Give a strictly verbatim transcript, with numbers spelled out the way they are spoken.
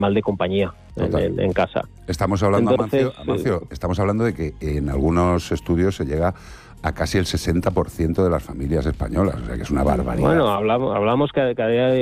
mal de compañía en, en, en casa. Estamos hablando, Entonces, Amancio, Amancio, estamos hablando de que en algunos estudios se llega a casi el sesenta por ciento de las familias españolas, o sea que es una barbaridad. Bueno, hablamos, hablamos que, que a día de